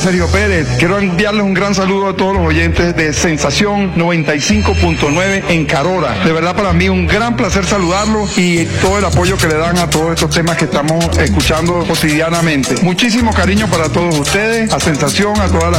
Sergio Pérez. Quiero enviarles un gran saludo a todos los oyentes de Sensación 95.9 en Carora. De verdad, para mí un gran placer saludarlos y todo el apoyo que le dan a todos estos temas que estamos escuchando cotidianamente. Muchísimo cariño para todos ustedes, a Sensación, a toda la